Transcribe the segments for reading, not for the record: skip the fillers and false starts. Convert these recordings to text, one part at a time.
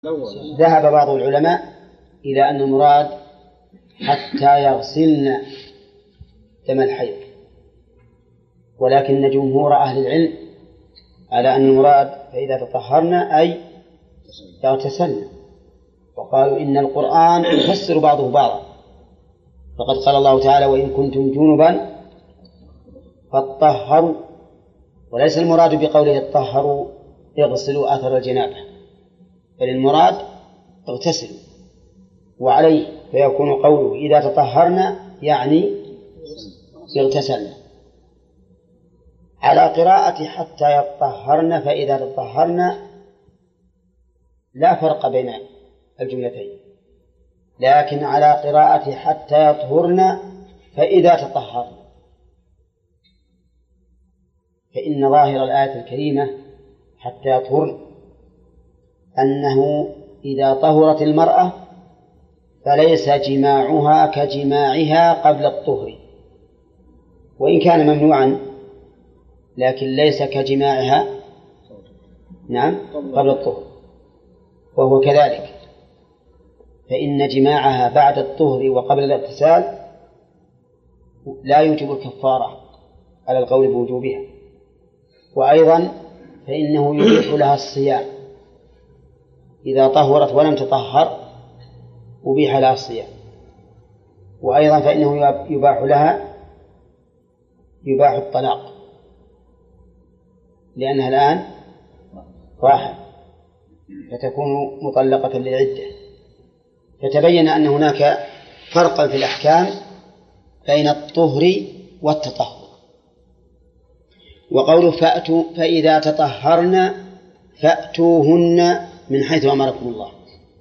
ذهب بعض العلماء إلى أن المراد حتى يغسلن دم الحيض، ولكن جمهور أهل العلم على أن المراد فإذا تطهرن أي يغتسلن، وقالوا إن القرآن يفسر بعضه بعضا، فقد قال الله تعالى: وإن كنتم جنبا فاطهروا، وليس المراد بقوله اطهروا اغسلوا أثر الجنابة، بل المراد اغتسلوا. وعليه فيكون قوله إذا تطهرنا يعني اغتسلنا. على قراءة حتى يطهرن فإذا تطهرن لا فرق بين الجملتين، لكن على قراءة حتى يطهرن فإذا تطهرن، فإن ظاهر الآية الكريمة حتى يطهرن أنه إذا طهرت المرأة فليس جماعها كجماعها قبل الطهر، وإن كان ممنوعا لكن ليس كجماعها قبل الطهر، وهو كذلك، فإن جماعها بعد الطهر وقبل الاغتسال لا يوجب الكفارة على القول بوجوبها، وأيضا فإنه يبيح لها الصيام إذا طهرت ولم تطهر أبيح لها الصيام، وأيضا فإنه يباح الطلاق لأنها الآن راحة فتكون مطلقة للعدة. فتبين أن هناك فرقا في الأحكام بين الطهر والتطهر. وقوله فإذا تطهرن فأتوهن من حيث أمركم الله،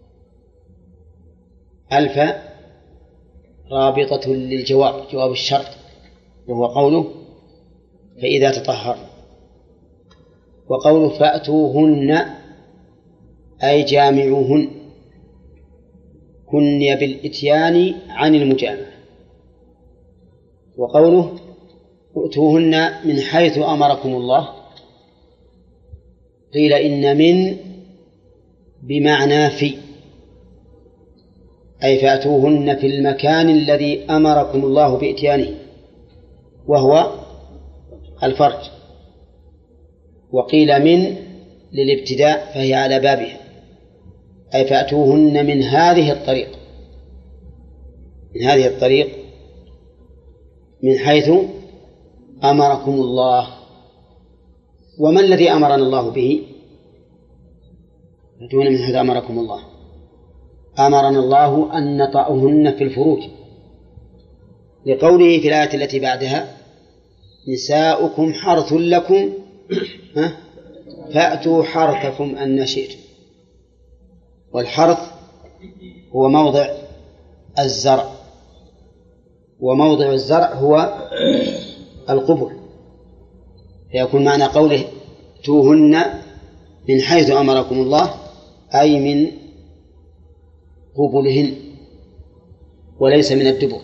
ألف رابطة للجواب، جواب الشرط، وهو قوله فإذا تطهرن. وقوله فأتوهن أي جامعوهن، كني بالإتيان عن المجامعة. وقوله ائتوهن من حيث أمركم الله، قيل إن من بمعنى في، أي فأتوهن في المكان الذي أمركم الله بإتيانه وهو الفرج. وقيل من للابتداء فهي على بابها، أي فأتوهن من هذه الطريق من حيث أمركم الله. وما الذي أمرنا الله به؟ فأتوهن من حيث أمركم الله، أمرنا الله أن نطأهن في الفروج، لقوله في الآية التي بعدها: نساؤكم حرث لكم فأتوا حرثكم أن شئتم. والحرث هو موضع الزرع، وموضع الزرع هو القبل، فيكون معنى قوله توهن من حيث أمركم الله أي من قبلهن وليس من الدبر.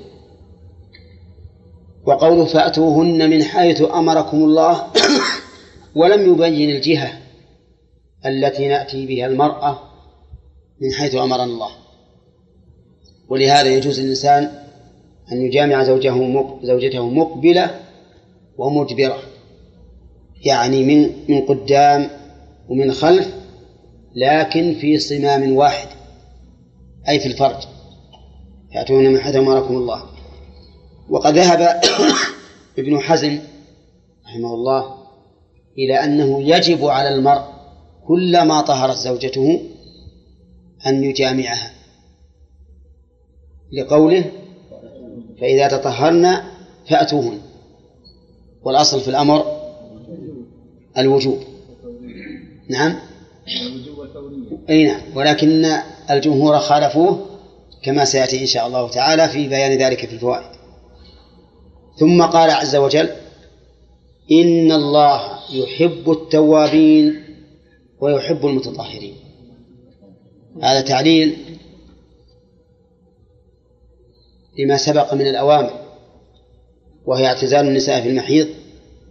وقوله فأتوهن من حيث أمركم الله ولم يبين الجهة التي نأتي بها المرأة من حيث أمرنا الله، ولهذا يجوز للإنسان أن يجامع زوجته مقبلة ومدبرة، يعني من قدام ومن خلف، لكن في صمام واحد، أي في الفرج، فأتوهن من حيث أمركم الله. وقد ذهب ابن حزم رحمه الله إلى أنه يجب على المرء كلما طهرت زوجته أن يجامعها، لقوله فإذا تطهرن فأتوهن، والأصل في الأمر الوجوب. نعم، أي نعم، ولكن الجمهور خالفوه كما سيأتي إن شاء الله تعالى في بيان ذلك في الفوائد. ثم قال عز وجل: إن الله يحب التوابين ويحب المتطهرين. هذا تعليل لما سبق من الأوامر، وهي اعتزال النساء في المحيض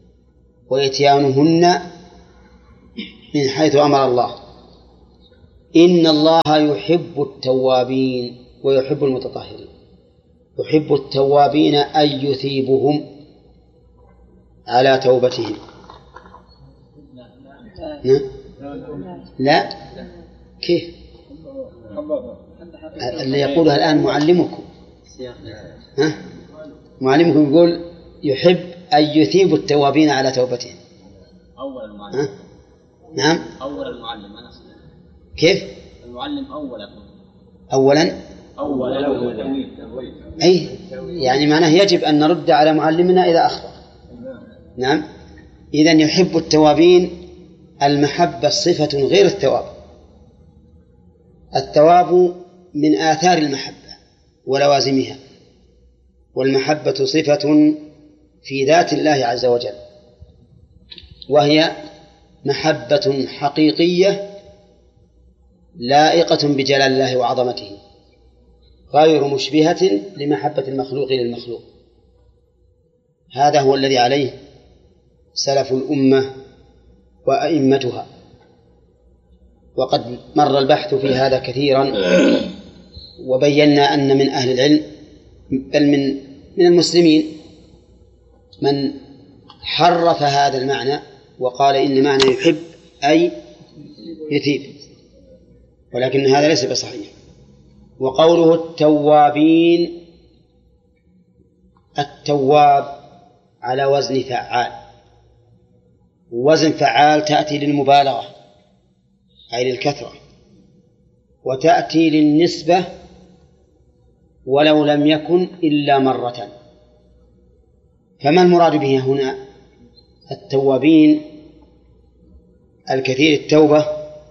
وإتيانهن من حيث أمر الله. إن الله يحب التوابين ويحب المتطهرين. يحب التوابين أي يثيبهم على توبتهم. لا، كيف اللي يقولها الآن معلمكم؟ معلمكم يقول يحب أن يثيب التوابين على توبتهم. أول المعلم. نعم، أول المعلم. أنا كيف؟ المعلم أولا. أولا. أي يعني معناه يجب أن نرد على معلمنا إذا أخطأ. نعم. إذن يحب التوابين، المحبة صفة غير الثواب. الثواب من آثار المحبة ولوازمها، والمحبة صفة في ذات الله عز وجل، وهي محبة حقيقية لائقة بجلال الله وعظمته، غير مشبهة لمحبة المخلوق للمخلوق. هذا هو الذي عليه سلف الأمة وأئمتها، وقد مر البحث في هذا كثيرا، وبينا أن من أهل العلم بل من المسلمين من حرف هذا المعنى وقال إن معنى يحب أي يثيب، ولكن هذا ليس بصحيح. وقوله التوابين، التواب على وزن فعال، وزن فعال تأتي للمبالغة أي للكثرة، وتأتي للنسبة ولو لم يكن إلا مرة. فما المراد به هنا؟ التوابين الكثير التوبة،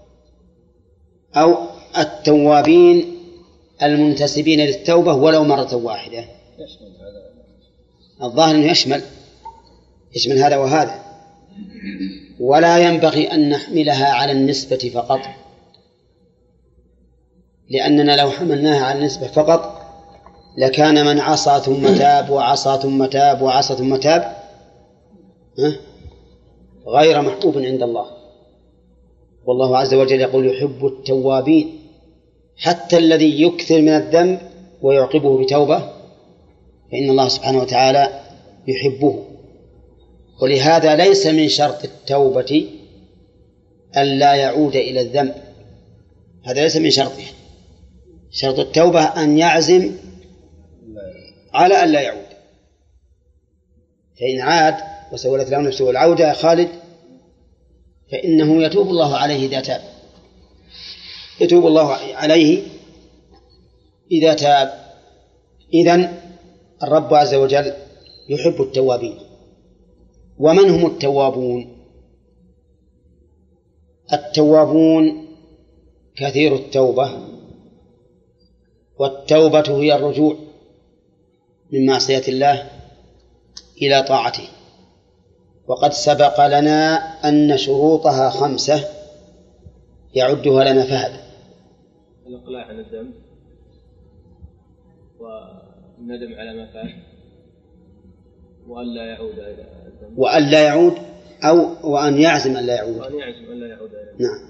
أو التوابين المنتسبين للتوبة ولو مرة واحدة. الظاهر أنه يشمل هذا وهذا، ولا ينبغي أن نحملها على النسبة فقط، لأننا لو حملناها على النسبة فقط لكان من عصى ثم تاب وعصى ثم تاب وعصى ثم تاب غير محبوب عند الله. والله عز وجل يقول يحب التوابين، حتى الذي يكثر من الذنب ويعقبه بتوبة فإن الله سبحانه وتعالى يحبه. ولهذا ليس من شرط التوبة ألا يعود إلى الذنب، هذا ليس من شرطه. شرط التوبة أن يعزم على ألا يعود، فإن عاد وسولت له نفسه العودة يا خالد فإنه يتوب الله عليه إذا تاب، يتوب الله عليه إذا تاب. إذن الرب عز وجل يحب التوابين. ومن هم التوابون؟ التوابون كثير التوبة، والتوبة هي الرجوع من معصية الله إلى طاعته. وقد سبق لنا أن شروطها 5 يعدها لنا فهد: الإقلاع عن الذنب، والندم على ما فعل، وأن لا يعود إلى الذنب، وأن لا يعود أو وأن يعزم أن لا يعود، وأن يعزم أن لا يعود إلى الذنب. نعم.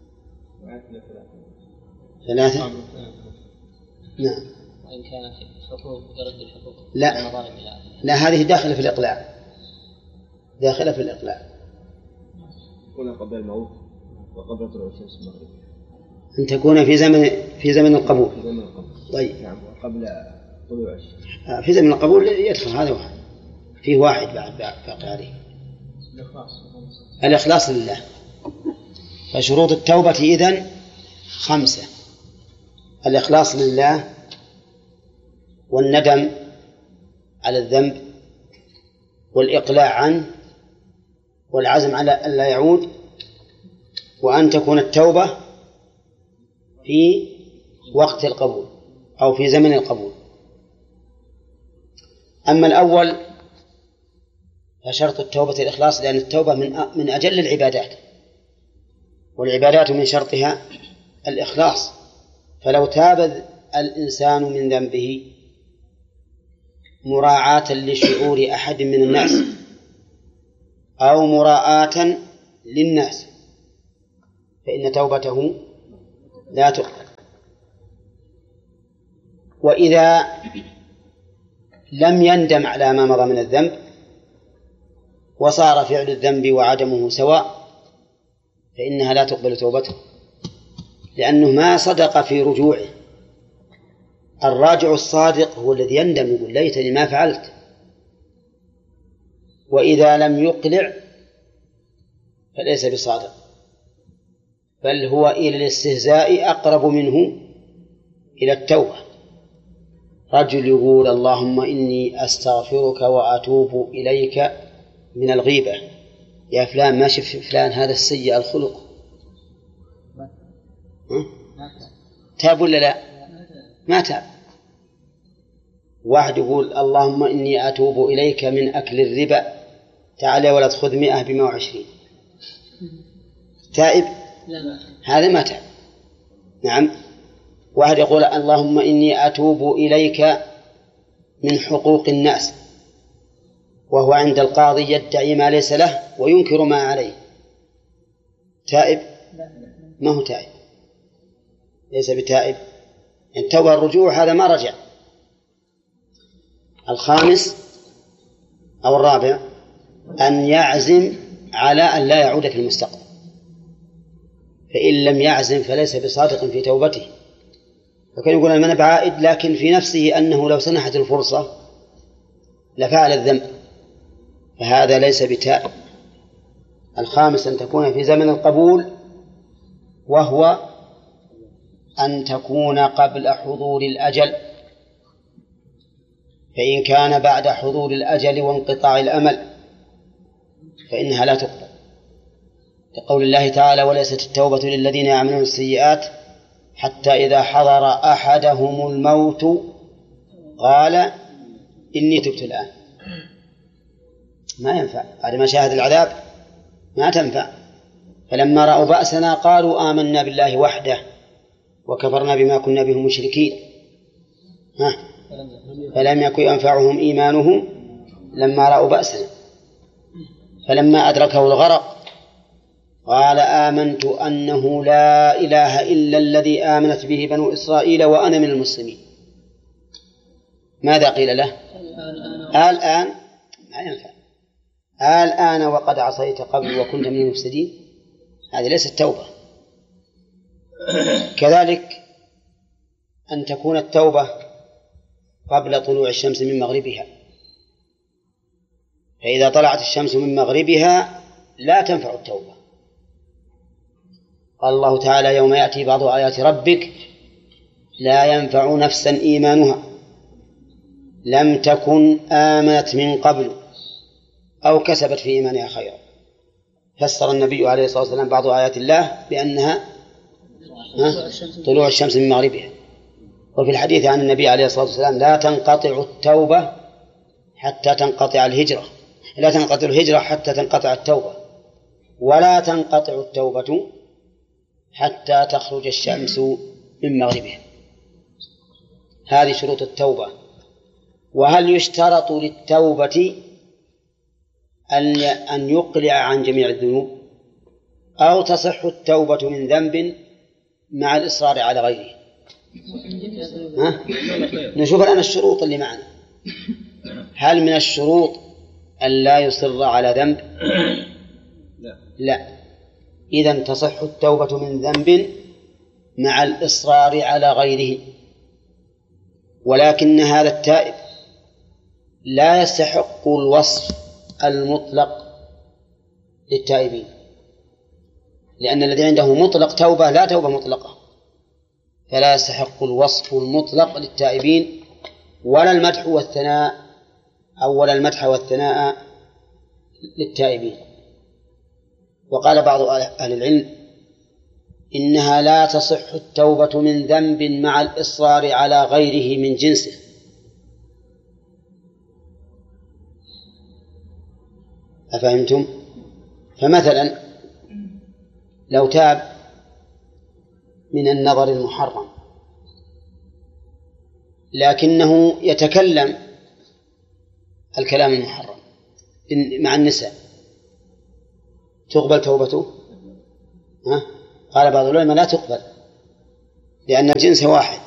3. نعم. وإن كان حقوق يرد الحقوق. لا هذه داخلة في الإقلاع، داخلة في الإقلاع. تكون قبل الموت وقبل طلوع الشمس المغرب. أن تكون في زمن القبول. طيب. نعم. وقبل طلوع الشمس. في زمن القبول يدخل هذا واحد، فيه واحد بعد باقي عليه. الإخلاص لله. فشروط التوبة إذن 5: الإخلاص لله، والندم على الذنب، والإقلاع عنه، والعزم على أن لا يعود، وأن تكون التوبة في وقت القبول أو في زمن القبول. أما الأول فشرط التوبة الإخلاص، لأن التوبة من أجل العبادات، والعبادات من شرطها الإخلاص. فلو تاب الإنسان من ذنبه مراعاة لشعور أحد من الناس أو مراعاة للناس فإن توبته لا تقبل. وإذا لم يندم على ما مضى من الذنب وصار فعل الذنب وعدمه سواء فإنها لا تقبل توبته، لأنه ما صدق في رجوعه. الراجع الصادق هو الذي يندم يقول ليتني ما فعلت. وإذا لم يقلع فليس بصادق، بل هو إلى الاستهزاء أقرب منه إلى التوبة. رجل يقول اللهم إني أستغفرك وأتوب إليك من الغيبة، يا فلان ما شف فلان هذا السيء الخلق، تاب ولا لا؟ ما تاب. واحد يقول اللهم إني أتوب إليك من أكل الربا، تعال يا ولد خذ 100 ب120، تائب؟ هذا ما تاب. نعم. واحد يقول اللهم إني أتوب إليك من حقوق الناس، وهو عند القاضي يدعي ما ليس له وينكر ما عليه، تائب؟ ما هو تائب، ليس بتائب. يعني توبة الرجوع هذا ما رجع. الخامس أو الرابع أن يعزم على أن لا يعود في المستقبل، فإن لم يعزم فليس بصادق في توبته. فكان يقول أنا بعائد، لكن في نفسه أنه لو سنحت الفرصة لفعل الذنب، فهذا ليس بتائب. الخامس أن تكون في زمن القبول، وهو أن تكون قبل حضور الأجل، فإن كان بعد حضور الأجل وانقطاع الأمل فإنها لا تقبل، لقول الله تعالى وليست التوبة للذين يعملون السيئات حتى إذا حضر أحدهم الموت قال إني تبت الآن. ما ينفع، بعد ما شاهد العذاب ما تنفع. فلما رأوا بأسنا قالوا آمنا بالله وحده وكفرنا بما كنا به مشركين. فلم يكن ينفعهم إيمانهم لما رأوا بأسنا. فلما أدركه الغرق قال آمنت أنه لا إله إلا الذي آمنت به بنو إسرائيل وأنا من المسلمين. ماذا قيل له؟ الآن ما ينفع، الآن وقد عصيت قبل وكنت من المفسدين. هذه ليست توبة. كذلك أن تكون التوبة قبل طلوع الشمس من مغربها، فإذا طلعت الشمس من مغربها لا تنفع التوبة. قال الله تعالى يوم يأتي بعض آيات ربك لا ينفع نفسا إيمانها لم تكن آمنت من قبل أو كسبت في إيمانها خيرا. فسر النبي عليه الصلاة والسلام بعض آيات الله بأنها طلوع الشمس من مغربها. وفي الحديث عن النبي عليه الصلاة والسلام لا تنقطع التوبة حتى تنقطع الهجرة، لا تنقطع الهجرة حتى تنقطع التوبة، ولا تنقطع التوبة حتى تخرج الشمس من مغربها. هذه شروط التوبة. وهل يشترط للتوبة أن يقلع عن جميع الذنوب، أو تصح التوبة من ذنب مع الإصرار على غيره؟ نشوف الآن الشروط اللي معنا. هل من الشروط أن لا يصر على ذنب؟ لا. إذن تصح التوبة من ذنب مع الإصرار على غيره. ولكن هذا التائب لا يستحق الوصف المطلق للتائبين، لأن الذي عنده مطلق توبة لا توبة مطلقة، فلا يستحق الوصف المطلق للتائبين ولا المدح والثناء المدح والثناء للتائبين. وقال بعض أهل العلم إنها لا تصح التوبة من ذنب مع الإصرار على غيره من جنسه. أفهمتم؟ فمثلا لو تاب من النظر المحرم لكنه يتكلم الكلام المحرم مع النساء، تقبل توبته؟ قال بعض العلماء لا تقبل، لأن الجنس واحد.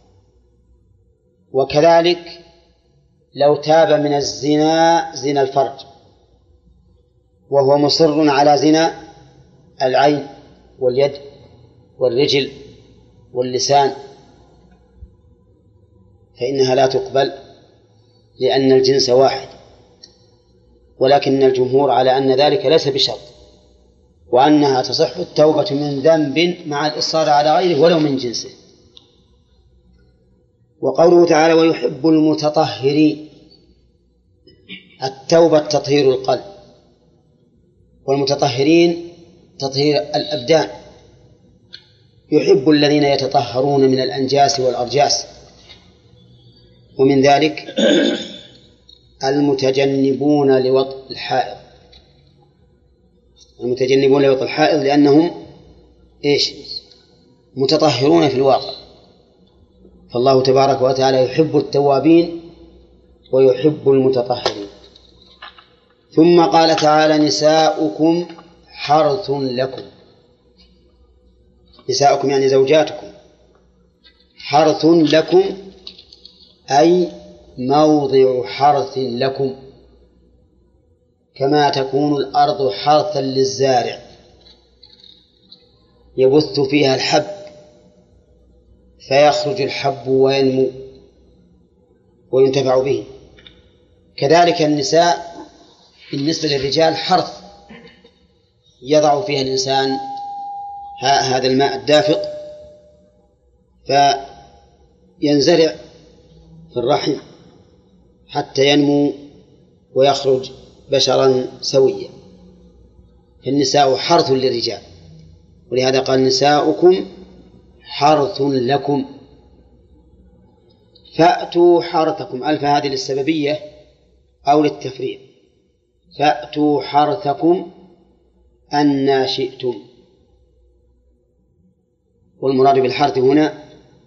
وكذلك لو تاب من الزنا زنا الفرج وهو مصر على زنا العين واليد والرجل واللسان فإنها لا تقبل لأن الجنس واحد، ولكن الجمهور على أن ذلك ليس بشرط، وأنها تصح التوبة من ذنب مع الإصرار على غيره ولو من جنسه. وقوله تعالى ويحب المتطهرين، التوبة تطهير القلب، والمتطهرين تطهير الأبدان. يحب الذين يتطهرون من الأنجاس والأرجاس، ومن ذلك المتجنبون لوطء الحائض، المتجنبون لوطء الحائض لأنهم متطهرون في الواقع. فالله تبارك وتعالى يحب التوابين ويحب المتطهرين. ثم قال تعالى نساؤكم حرث لكم، نساؤكم يعني زوجاتكم، حرث لكم أي موضع حرث لكم، كما تكون الأرض حرثا للزارع يبث فيها الحب فيخرج الحب وينمو وينتفع به، كذلك النساء بالنسبة للرجال حرث يضع فيها الإنسان هذا الماء الدافق فينزرع في الرحم حتى ينمو ويخرج بشرا سويا. فالنساء حرث للرجال، ولهذا قال نساؤكم حرث لكم. فأتوا حرثكم، ألف هذه للسببية أو للتفريع. فأتوا حرثكم أنى شئتم، والمراد بالحرث هنا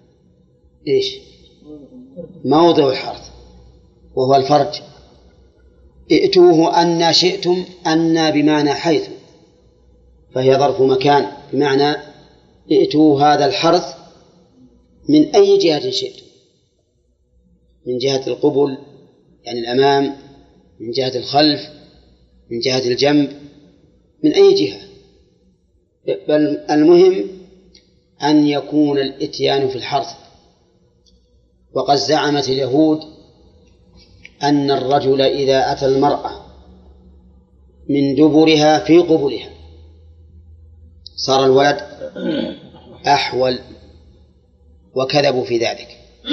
موضع الحرث وهو الفرج. ائتوه أنى شئتم، أنى بمعنى حيث، فهي ظرف مكان، بمعنى ائتوا هذا الحرث من أي جهة شئتم، من جهة القبل يعني الأمام، من جهة الخلف، من جهة الجنب، من أي جهة، بل المهم أن يكون الإتيان في الحرث. وقد زعمت اليهود أن الرجل إذا أتى المرأة من دبرها في قبلها صار الولد أحول، وكذبوا في ذلك.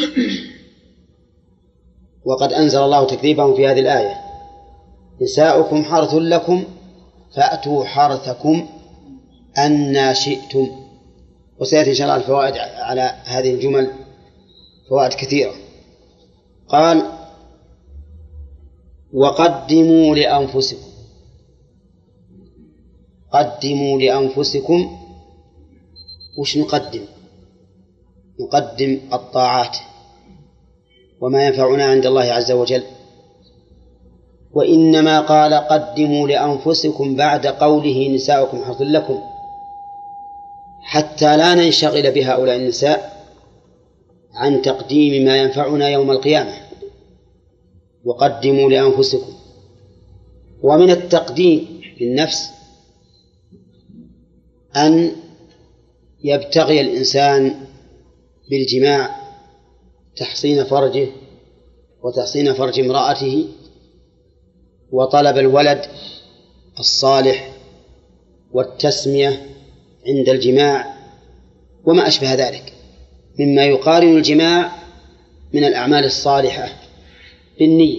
وقد أنزل الله تكذيبهم في هذه الآية نساؤكم حرث لكم فأتوا حرثكم أنى شئتم. وسيأتي إن شاء الله الفوائد على هذه الجمل فوائد كثيرة. قال وقدموا لأنفسكم، قدموا لأنفسكم. وش نقدم؟ نقدم الطاعات وما ينفعنا عند الله عز وجل. وإنما قال قدموا لأنفسكم بعد قوله نساؤكم حرث لكم حتى لا ننشغل بهؤلاء النساء عن تقديم ما ينفعنا يوم القيامة. وقدموا لأنفسكم. ومن التقديم للنفس أن يبتغي الإنسان بالجماع تحصين فرجه وتحصين فرج امرأته، وطلب الولد الصالح والتسمية عند الجماع وما أشبه ذلك مما يقارن الجماع من الأعمال الصالحة بالنية.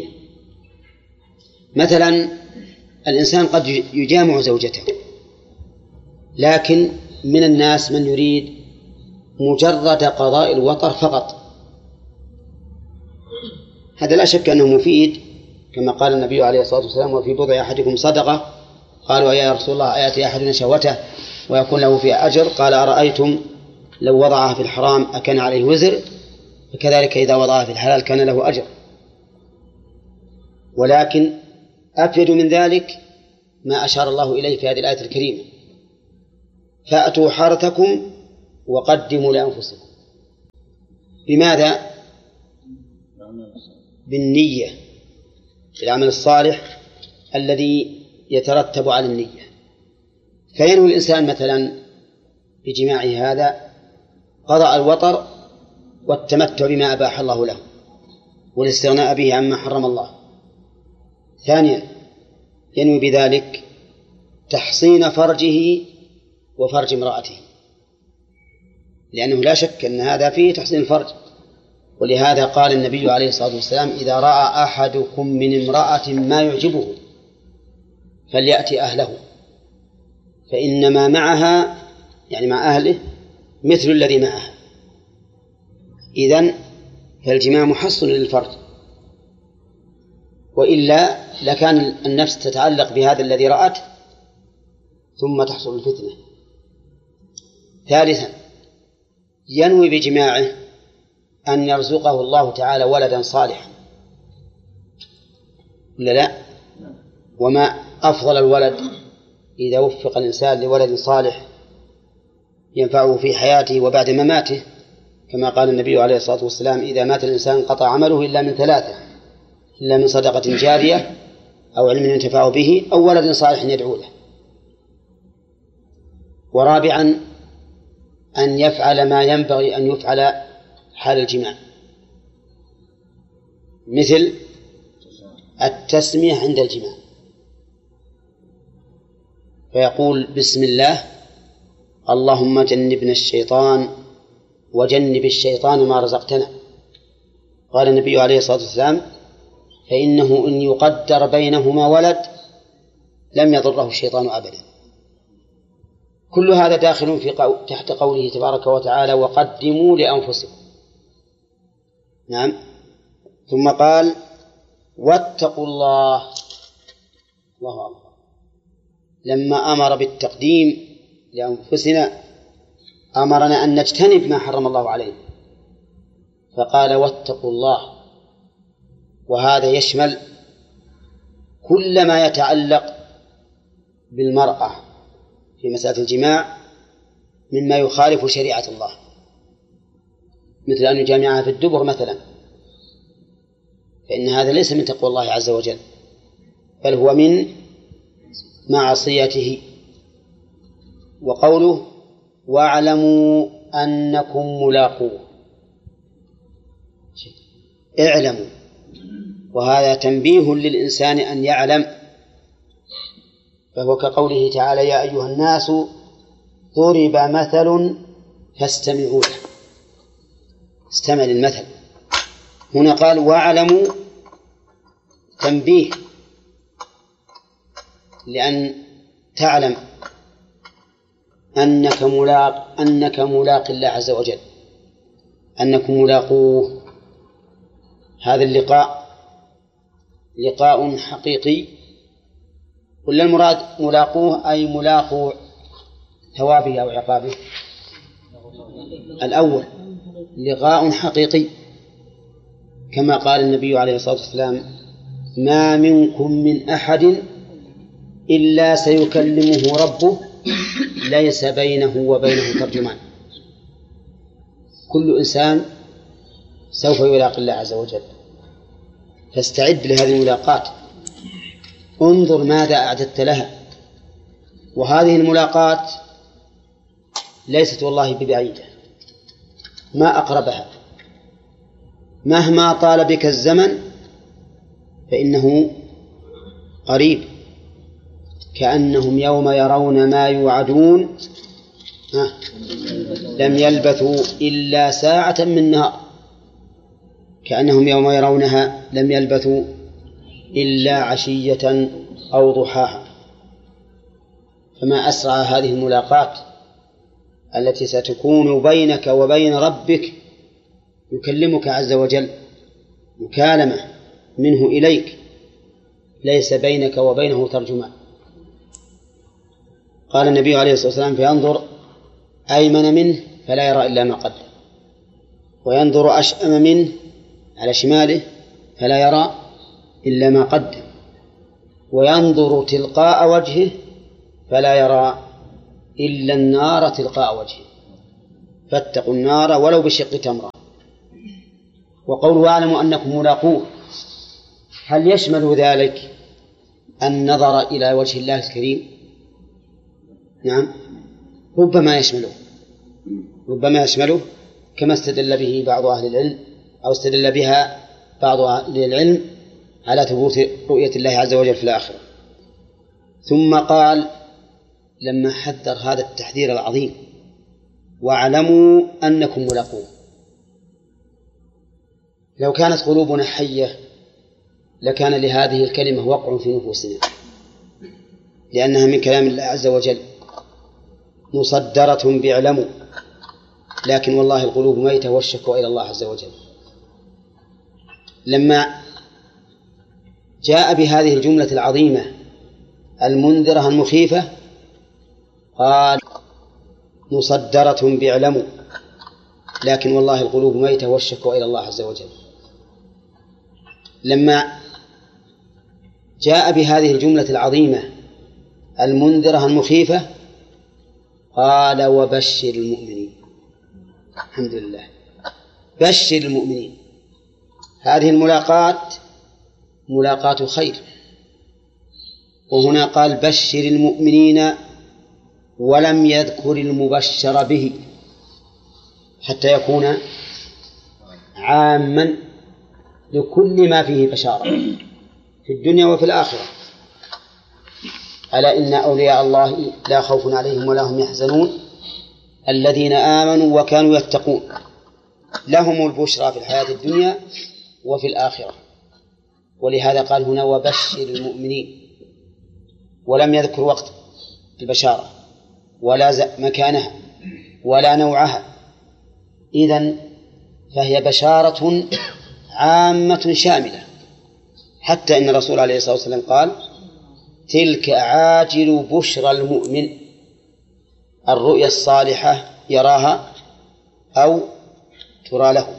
مثلا الإنسان قد يجامع زوجته، لكن من الناس من يريد مجرد قضاء الوطر فقط، هذا لا شك أنه مفيد، كما قال النبي عليه الصلاة والسلام وفي بضع أحدكم صدقة. قالوا يا رسول الله أيأتي أحدنا شهوته ويكون له فيها أجر؟ قال أرأيتم لو وضعها في الحرام أكان عليه وزر؟ فكذلك إذا وضعها في الحلال كان له أجر. ولكن أفيد من ذلك ما أشار الله إليه في هذه الآية الكريمة فأتوا حرثكم وقدموا لأنفسكم. بماذا؟ بالنية، بالعمل الصالح الذي يترتب على النية. فينوي الإنسان مثلا بجماع هذا قضاء الوطر والتمتع بما أباح الله له والاستغناء به عما حرم الله. ثانيا ينوي بذلك تحصين فرجه وفرج امرأته، لأنه لا شك أن هذا فيه تحصين الفرج. ولهذا قال النبي عليه الصلاة والسلام: إذا رأى أحدكم من امرأة ما يعجبه فليأتي أهله، فإنما معها يعني مع أهله مثل الذي معها. إذن فالجماع محصن للفرج، وإلا لكان النفس تتعلق بهذا الذي رأته ثم تحصل الفتنة. ثالثا ينوي بجماعه أن يرزقه الله تعالى ولدا صالحا، ولا لا؟ وما أفضل الولد إذا وفق الإنسان لولد صالح ينفعه في حياته وبعد مماته، كما قال النبي عليه الصلاة والسلام: إذا مات الإنسان انقطع عمله إلا من ثلاثة: إلا من صدقة جارية أو علم ينتفع به أو ولد صالح يدعو له. ورابعا أن يفعل ما ينبغي أن يفعل حال الجماع، مثل التسمية عند الجماع، فيقول: بسم الله، اللهم جنبنا الشيطان وجنب الشيطان ما رزقتنا. قال النبي عليه الصلاة والسلام: فإنه إن يقدر بينهما ولد لم يضره الشيطان أبدا. كل هذا داخل تحت قوله تبارك وتعالى: وقدموا لأنفسكم. نعم. ثم قال: واتقوا الله. الله أكبر. لما أمر بالتقديم لأنفسنا أمرنا أن نجتنب ما حرم الله عليه، فقال: واتقوا الله. وهذا يشمل كل ما يتعلق بالمرأة في مسألة الجماع مما يخالف شريعة الله، مثل أن يجامعها في الدبر مثلا، فإن هذا ليس من تقوى الله عز وجل، بل هو من معصيته. وقوله: واعلموا أنكم ملاقوه، اعلموا، وهذا تنبيه للإنسان أن يعلم، فهو كقوله تعالى: يا أيها الناس ضرب مثل فاستمعوا له. استمع للمثل. هنا قال: واعلموا، تنبيه لأن تعلم أنك ملاق الله عز وجل، أنكم ملاقوه. هذا اللقاء لقاء حقيقي، ولا المراد ملاقوه أي ملاقو ثوابه أو عقابه؟ الأول لقاء حقيقي، كما قال النبي عليه الصلاة والسلام: ما منكم من أحد إلا سيكلمه ربه ليس بينه وبينه ترجمان. كل إنسان سوف يلاقي الله عز وجل، فاستعد لهذه الملاقات، انظر ماذا أعددت لها. وهذه الملاقات ليست والله ببعيدة، ما أقربها، مهما طال بك الزمن فإنه قريب. كأنهم يوم يرون ما يوعدون لم يلبثوا إلا ساعة من نهار، كأنهم يوم يرونها لم يلبثوا إلا عشية أو ضحاها. فما أسرع هذه الملاقات التي ستكون بينك وبين ربك، يكلمك عز وجل مكالمة منه إليك ليس بينك وبينه ترجمان. قال النبي عليه الصلاة والسلام: فينظر أيمن منه فلا يرى إلا ما قدم، وينظر أشأم منه على شماله فلا يرى إلا ما قدم، وينظر تلقاء وجهه فلا يرى إلا النار تلقاء وجهه، فاتقوا النار ولو بشق تمرة. وقوله واعلموا أنكم ملاقوه هل يشمل ذلك النظر إلى وجه الله الكريم؟ نعم، ربما يشمله كما استدل به بعض أهل العلم أو استدل بها بعض أهل العلم على ثبوت رؤية الله عز وجل في الآخرة. ثم قال لما حذر هذا التحذير العظيم واعلموا أنكم ملاقوه، لو كانت قلوبنا حية لكان لهذه الكلمة وقع في نفوسنا، لأنها من كلام الله عز وجل مصدرة باعلموا، لكن والله القلوب ميتة والشكوى إلى الله عز وجل. لما جاء بهذه الجملة العظيمة المنذرة المخيفة قال مصدرة باعلموا، لكن والله القلوب ميتة والشكوى إلى الله عز وجل. لما جاء بهذه الجملة العظيمة المنذرة المخيفة قال وبشر المؤمنين. الحمد لله، بشر المؤمنين. هذه ملاقاة خير، وهنا قال بشر المؤمنين ولم يذكر المبشر به حتى يكون عاما لكل ما فيه بشارة في الدنيا وفي الآخرة. ألا إن أولياء الله لا خوف عليهم ولا هم يحزنون الذين آمنوا وكانوا يتقون لهم البشرى في الحياة الدنيا وفي الآخرة. ولهذا قال هنا وبشر المؤمنين، ولم يذكر وقت البشارة ولا مكانها ولا نوعها. إذن فهي بشارة عامة شاملة، حتى إن الرسول عليه الصلاة والسلام قال تلك عاجل بشرى المؤمن، الرؤيا الصالحة يراها أو ترى له.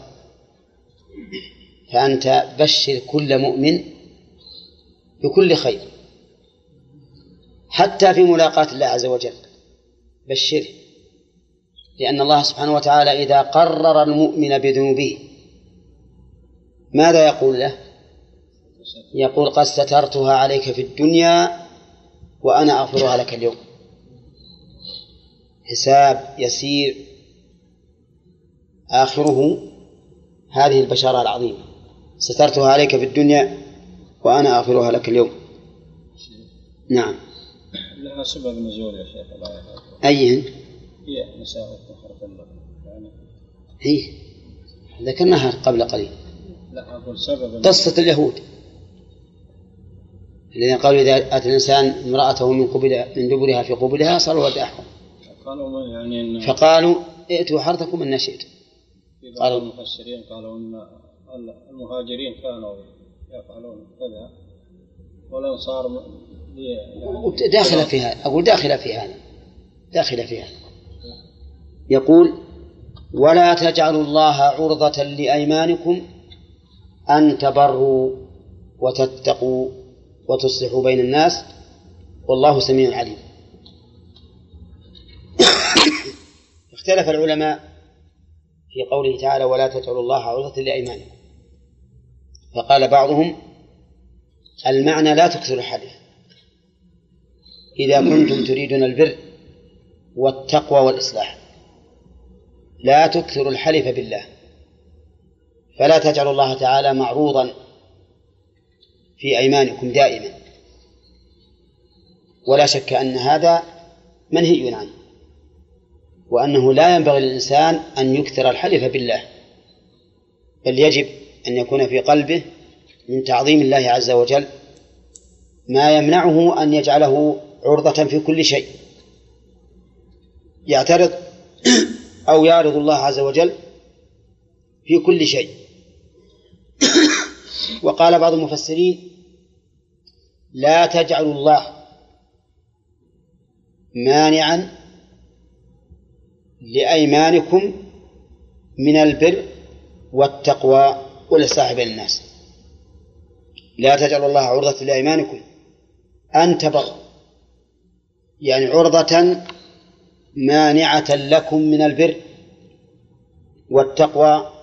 فأنت بشر كل مؤمن بكل خير، حتى في ملاقاة الله عز وجل بشره، لأن الله سبحانه وتعالى إذا قرر المؤمن بذنوبه ماذا يقول له؟ يقول قد سترتها عليك في الدنيا وأنا أغفرها لك اليوم. حساب يسير آخره هذه البشارة العظيمة، سترتها عليك في الدنيا وأنا أغفرها لك اليوم. نعم. لها سبب نزول يا شيخ الله. أيهن؟ هي نساء طهرة الله. هي ذكرناها قبل قليل. لا أقول سبب قصة اليهود الذين قالوا إذا أتى الإنسان امرأته من دبرها في قبلها صار ولد أحمر، فقالوا ائتوا حرثكم إن شئتم. قال المفسرين قالوا أن المهاجرين كانوا يفعلون كذا والأنصار داخلة فيها. أقول داخلة فيها. يقول ولا تجعلوا الله عرضة لأيمانكم أن تبروا وتتقوا وتصلحوا بين الناس والله سميع عليم. اختلف العلماء في قوله تعالى ولا تجعلوا الله عرضة لأيمانكم، فقال بعضهم المعنى لا تكثروا الحلف إذا كنتم تريدون البر والتقوى والإصلاح، لا تكثروا الحلف بالله، فلا تجعلوا الله تعالى معروضا في أيمانكم دائما. ولا شك أن هذا منهي عنه، وأنه لا ينبغي للإنسان أن يكثر الحلف بالله، بل يجب أن يكون في قلبه من تعظيم الله عز وجل ما يمنعه أن يجعله عرضة في كل شيء يعترض أو يعرض الله عز وجل في كل شيء. وقال بعض المفسرين لا تجعلوا الله مانعا لأيمانكم من البر والتقوى والإصلاح بين الناس. لا تجعلوا الله عرضة لأيمانكم أن تبروا، يعني عرضة مانعة لكم من البر والتقوى